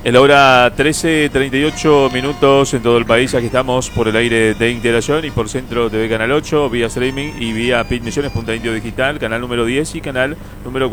En la hora 13:38 en todo el país. Aquí estamos por el aire de Integración y por Centro TV Canal 8, vía streaming y vía PIT Misiones, Punta Indio Digital, canal número 10 y canal número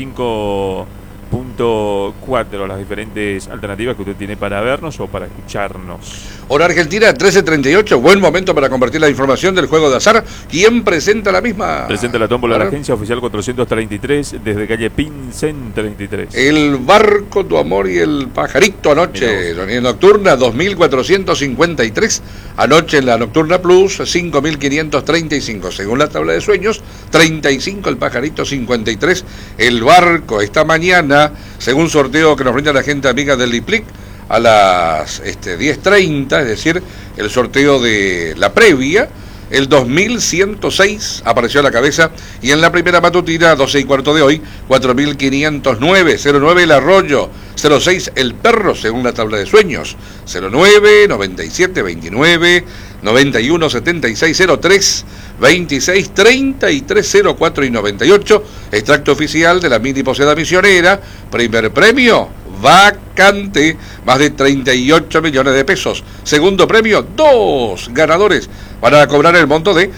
45.4, las diferentes alternativas que usted tiene para vernos o para escucharnos. Hora Argentina, 13:38, buen momento para compartir la información del juego de azar. ¿Quién presenta la misma? Presenta la tómbola de la agencia oficial 433, desde calle Pincén 33. El barco, tu amor y el pajarito anoche, en nocturna 2453, anoche en la nocturna plus 5535, según la tabla de sueños, 35 el pajarito, 53 el barco. Esta mañana, según sorteo que nos brinda la gente amiga del IPLIC, a las 10:30, es decir, el sorteo de la previa, el 2106 apareció a la cabeza y en la primera matutina, 12:15 de hoy, 4509, 09 el arroyo, 06 el perro, según la tabla de sueños, 09, 97, 29, 91, 76, 03, 26, 33, 04 y 98, extracto oficial de la mini posada misionera, primer premio, vacante, más de 38 millones de pesos. Segundo premio, 2 ganadores van a cobrar el monto de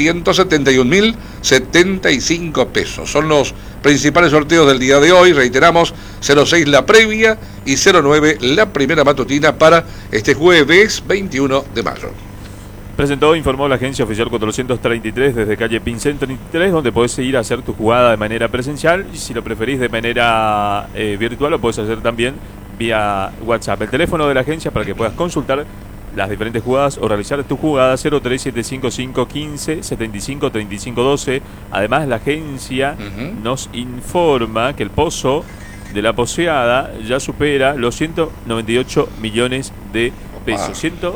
271.075 pesos. Son los principales sorteos del día de hoy. Reiteramos, 06 la previa y 09 la primera matutina para este jueves 21 de mayo. Presentó, informó la agencia oficial 433 desde calle Pincén 33, donde podés ir a hacer tu jugada de manera presencial y si lo preferís de manera virtual lo podés hacer también vía WhatsApp. El teléfono de la agencia para que puedas consultar las diferentes jugadas o realizar tu jugada, 03755 15 75 35 12. Además, la agencia nos informa que el pozo de la poseada ya supera los 198 millones de pesos.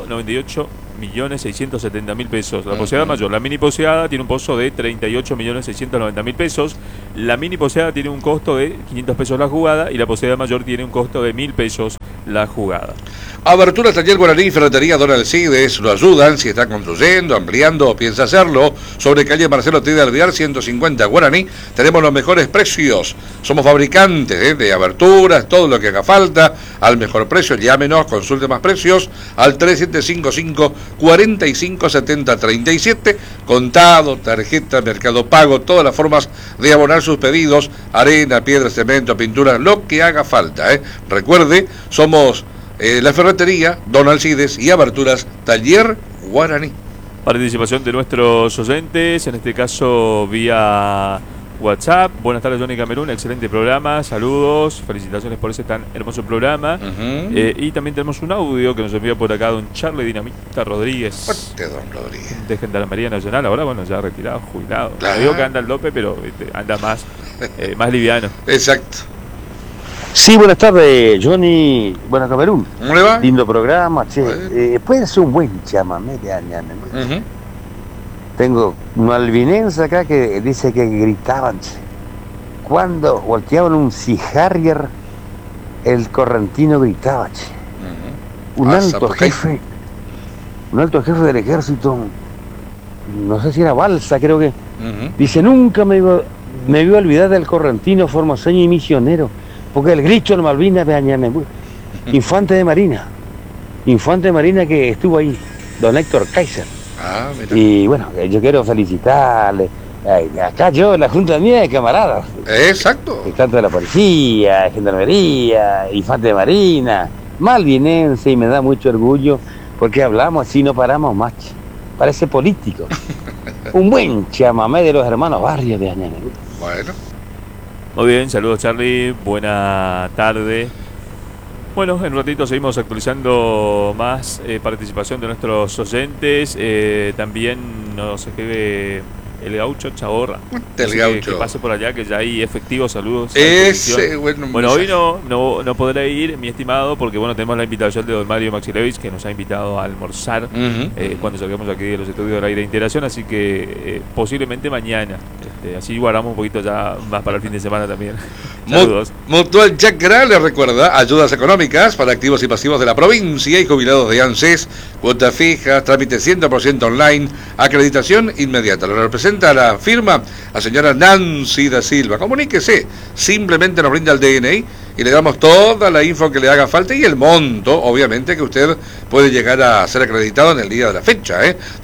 198.670.000 pesos. La poseada mayor, la mini poseada, tiene un pozo de 38.690.000 pesos. La mini poseada tiene un costo de 500 pesos la jugada y la poseada mayor tiene un costo de 1.000 pesos la jugada. Aberturas Taller Guaraní y Ferretería Don Alcides lo ayudan si está construyendo, ampliando o piensa hacerlo. Sobre calle Marcelo T. de Alvear 150 Guaraní tenemos los mejores precios. Somos fabricantes de aberturas, todo lo que haga falta al mejor precio. Llámenos, consulte más precios al 3755 4570 37. Contado, tarjeta, Mercado Pago, todas las formas de abonar sus pedidos, arena, piedra, cemento, pintura, lo que haga falta. Recuerde, somos la ferretería Don Alcides y Aberturas Taller Guaraní. Participación de nuestros oyentes, en este caso vía WhatsApp. Buenas tardes, Johnny Camerún, excelente programa, saludos, felicitaciones por ese tan hermoso programa. Y también tenemos un audio que nos envía por acá don Charlie Dinamita Rodríguez. Fuerte, don Rodríguez. De Gendarmería Nacional, ahora bueno, ya retirado, jubilado. Claro. Digo que anda al dope, pero anda más liviano. Exacto. Sí, buenas tardes, Johnny. Buenas, Camerún. ¿Cómo le va? Lindo programa, che. Puede ser un buen chamamé de añana. Tengo una albinense acá que dice que gritaban, che. Cuando volteaban un Sea Harrier, el correntino gritaba, che. Un alto jefe del ejército, no sé si era Balsa, creo que, dice, nunca me voy a olvidar del correntino formoseño y misionero, porque el grito en Malvinas de Añanemú, infante de marina que estuvo ahí, don Héctor Kaiser. Y bueno, yo quiero felicitarle, acá yo, la junta mía de camaradas. Exacto. Tanto de la policía, gendarmería, infante de marina, malvinense, y me da mucho orgullo, porque hablamos así, no paramos más. Parece político. Un buen chamamé de los hermanos Barrios de Añanemú. Bueno. Muy bien, saludos Charlie, buena tarde. Bueno, en un ratito seguimos actualizando más participación de nuestros oyentes. También nos escribe el gaucho Chaborra. El gaucho. Que pase por allá, que ya hay efectivos saludos. Ese, bueno, hoy no podrá ir, mi estimado, porque bueno, tenemos la invitación de don Mario Maxilevich, que nos ha invitado a almorzar cuando salgamos aquí de los estudios del aire de Integración, así que posiblemente mañana. Así guardamos un poquito ya más para el fin de semana también. Saludos. Mutual Chacra le recuerda ayudas económicas para activos y pasivos de la provincia y jubilados de ANSES, cuotas fijas, trámite 100% online, acreditación inmediata. Lo representa la firma la señora Nancy da Silva. Comuníquese, simplemente nos brinda el DNI y le damos toda la info que le haga falta y el monto, obviamente, que usted puede llegar a ser acreditado en el día de la fecha.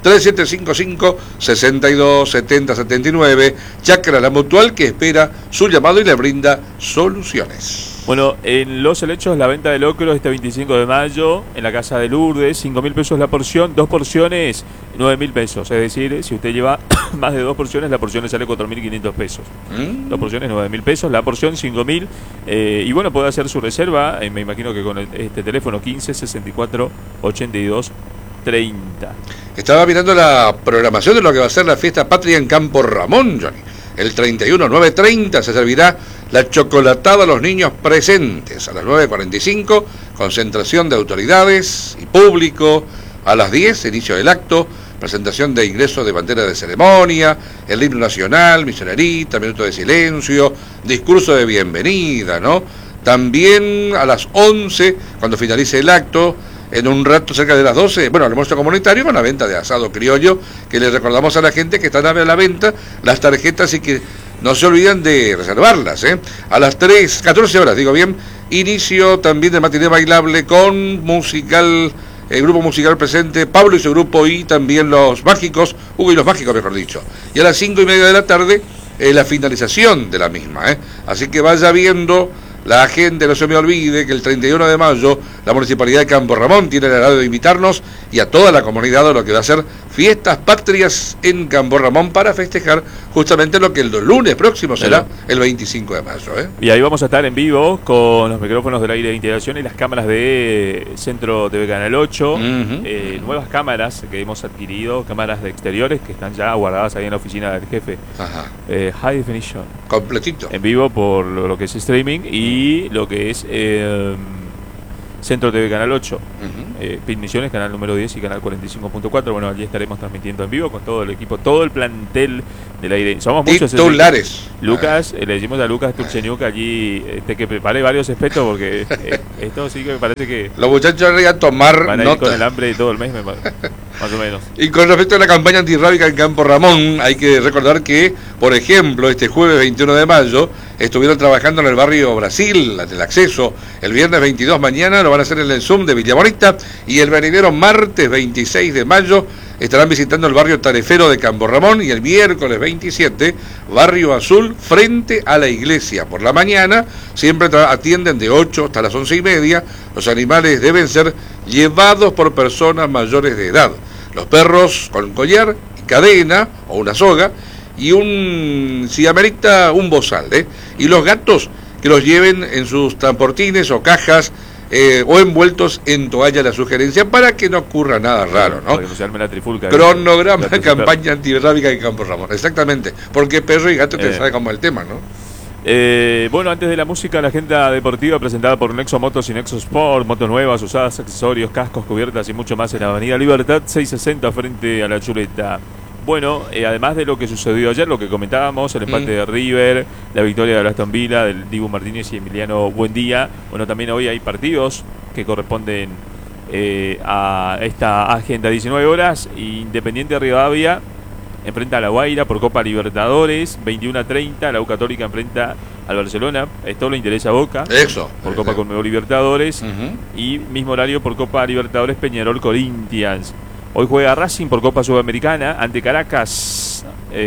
3755-627079, Chacra La Mutual, que espera su llamado y le brinda soluciones. Bueno, en Los Helechos, la venta de locro este 25 de mayo, en la Casa de Lourdes, 5.000 pesos la porción, 2 porciones, 9.000 pesos. Es decir, si usted lleva más de 2 porciones, la porción le sale 4.500 pesos. 2 porciones, 9.000 pesos, la porción 5.000. Y bueno, puede hacer su reserva, me imagino que con este teléfono 15 64 82 30. Estaba mirando la programación de lo que va a ser la fiesta patria en Campo Ramón, Johnny. El 31, 9:30 se servirá la chocolatada a los niños presentes. A las 9:45, concentración de autoridades y público. A las 10, inicio del acto, presentación de ingreso de bandera de ceremonia, el himno nacional, misionerita, minuto de silencio, discurso de bienvenida, ¿no? También a las 11, cuando finalice el acto, en un rato cerca de las 12, bueno, almuerzo comunitario con la venta de asado criollo, que le recordamos a la gente que están a la venta las tarjetas y que no se olviden de reservarlas. A las 14 horas, digo bien, inicio también de matiné bailable con musical, el grupo musical presente, Pablo y su grupo, y también los mágicos, Hugo y los mágicos, mejor dicho. Y a las 5:30 de la tarde, la finalización de la misma. Así que vaya viendo la gente, no se me olvide que el 31 de mayo la Municipalidad de Campo Ramón tiene el agrado de invitarnos y a toda la comunidad a lo que va a ser fiestas patrias en Campo Ramón para festejar justamente lo que el lunes próximo será el 25 de mayo. Y ahí vamos a estar en vivo con los micrófonos del aire de integración y las cámaras de Centro TV Canal 8, nuevas cámaras que hemos adquirido, cámaras de exteriores que están ya guardadas ahí en la oficina del jefe. High Definition. Completito. En vivo por lo que es streaming y lo que es Centro TV Canal 8, PIN Misiones, canal número 10 y canal 45.4. Bueno, allí estaremos transmitiendo en vivo con todo el equipo, todo el plantel del aire. Somos muchos. Titulares. Lucas, le decimos a Lucas Turcheñuca allí que prepare varios aspectos porque esto sí que me parece que los muchachos van a tomar van a ir nota con el hambre de todo el mes, más o menos. Y con respecto a la campaña antirrábica en Campo Ramón, hay que recordar que, por ejemplo, este jueves 21 de mayo estuvieron trabajando en el barrio Brasil, del acceso. El viernes 22 mañana lo van a hacer en el Zoom de Villa Bonita y el venidero martes 26 de mayo estarán visitando el barrio Tarefero de Campo Ramón y el miércoles 27, Barrio Azul, frente a la iglesia. Por la mañana siempre atienden de 8 hasta las 11:30. Los animales deben ser llevados por personas mayores de edad. Los perros con collar y cadena o una soga y si amerita, un bozal. Y los gatos que los lleven en sus transportines o cajas o envueltos en toalla, la sugerencia, para que no ocurra nada raro, ¿no? Para que no se arme la trifulca. Cronograma de campaña antirrábica en Campo Ramón. Exactamente, porque perro y gato te sabe como el tema, ¿no? Bueno, antes de la música, la agenda deportiva presentada por Nexo Motos y Nexo Sport, motos nuevas, usadas, accesorios, cascos, cubiertas y mucho más en la Avenida Libertad 660 frente a la Chuleta. Bueno, además de lo que sucedió ayer, lo que comentábamos, el empate de River, la victoria de Aston Villa, del Dibu Martínez y Emiliano Buendía. Bueno, también hoy hay partidos que corresponden a esta agenda. 19 horas, Independiente Rivadavia enfrenta a La Guaira por Copa Libertadores. 21:30, la U Católica enfrenta al Barcelona. Esto le interesa a Boca. Eso. Por Copa Conmebol Libertadores. Y mismo horario por Copa Libertadores, Peñarol Corinthians. Hoy juega Racing por Copa Sudamericana ante Caracas,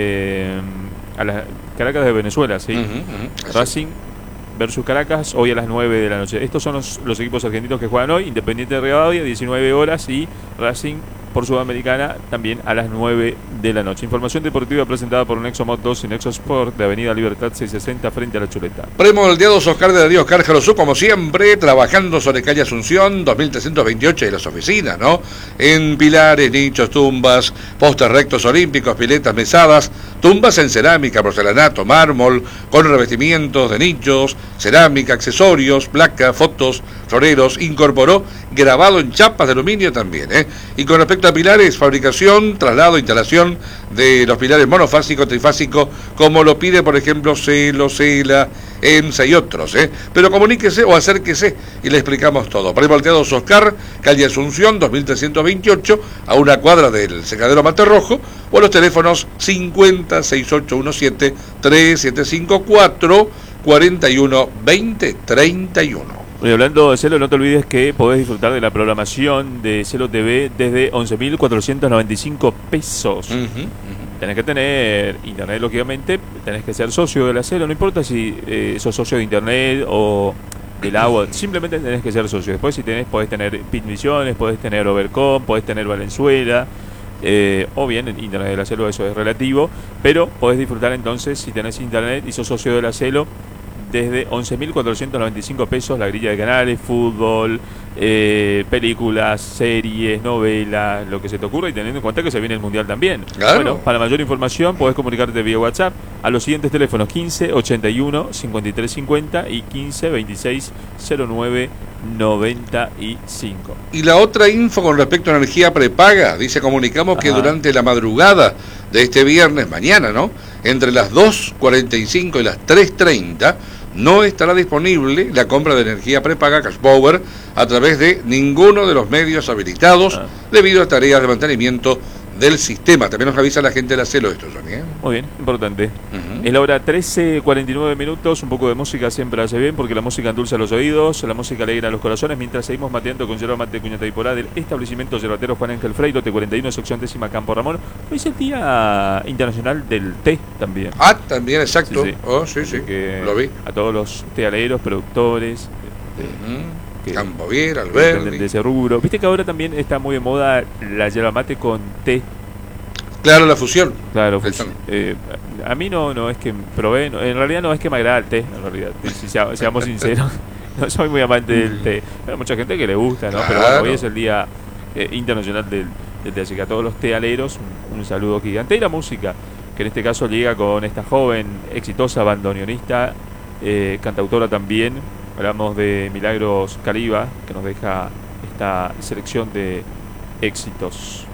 a las Caracas de Venezuela, ¿sí? Racing versus Caracas, hoy a las 9 de la noche. Estos son los equipos argentinos que juegan hoy. Independiente de Rivadavia, 19 horas, y Racing por Sudamericana también a las 9 de la noche. Información deportiva presentada por Nexo Motos y Nexo Sport de Avenida Libertad 660 frente a la Chuleta. Premoldeados Oscar de Darío Carjalosú, como siempre, trabajando sobre calle Asunción 2328 de las oficinas, ¿no? En pilares, nichos, tumbas, postes rectos olímpicos, piletas, mesadas, tumbas en cerámica, porcelanato, mármol, con revestimientos de nichos, cerámica, accesorios, placa, fotos, floreros. Incorporó grabado en chapas de aluminio también, Y con respecto a pilares, fabricación, traslado, instalación de los pilares monofásico, trifásico, como lo pide, por ejemplo, Celo, Cela, EMSA y otros, Pero comuníquese o acérquese y le explicamos todo. Premoldeados Oscar, calle Asunción 2328, a una cuadra del secadero Materrojo, o los teléfonos 50 6817 3754, 41 20 31. Y hablando de Cielo, no te olvides que podés disfrutar de la programación de Cielo TV desde 11.495 pesos. Tenés que tener internet, lógicamente, tenés que ser socio de la Cielo, no importa si sos socio de internet o del agua, simplemente tenés que ser socio. Después si podés tener Pitvisiones, podés tener Overcom, podés tener Valenzuela, o bien el internet de la Cielo, eso es relativo, pero podés disfrutar entonces, si tenés internet y sos socio de la Cielo, desde 11.495 pesos la grilla de canales, fútbol, películas, series, novelas, lo que se te ocurra, y teniendo en cuenta que se viene el Mundial también. Claro. Bueno, para mayor información podés comunicarte vía WhatsApp a los siguientes teléfonos: 15 81 53 50 y 15 26 09 95. Y la otra info con respecto a energía prepaga, dice, comunicamos que durante la madrugada de este viernes, mañana, ¿no?, entre las 2:45 y las 3:30, no estará disponible la compra de energía prepaga Cash Power a través de ninguno de los medios habilitados debido a tareas de mantenimiento del sistema. También nos avisa la gente de la Cielo esto, Johnny, ¿eh? Muy bien, importante. Es la hora 13:49 minutos. Un poco de música siempre hace bien, porque la música endulza los oídos, la música alegra los corazones, mientras seguimos mateando con yerba mate Cuñata y Porá del establecimiento yerbatero Juan Ángel Frey, lote 41, sección 10ª, Campo Ramón. Hoy es el Día Internacional del Té también. Ah, también, exacto. Sí. Oh, sí, sí, lo vi. A todos los tealeros, productores, Campo Viera, Alberdi, de ese rubro. Viste que ahora también está muy de moda la yerba mate con té. Claro, la fusión. Claro, a mí no es que probé, en realidad no es que me agrada el té, en realidad, si seamos sinceros. No soy muy amante del té. Hay mucha gente que le gusta, ¿no? Claro. Pero bueno, hoy es el Día Internacional del té, así que a todos los tealeros un saludo gigante. Y la música, que en este caso llega con esta joven, exitosa bandoneonista, cantautora también. Hablamos de Milagros Caliba, que nos deja esta selección de éxitos.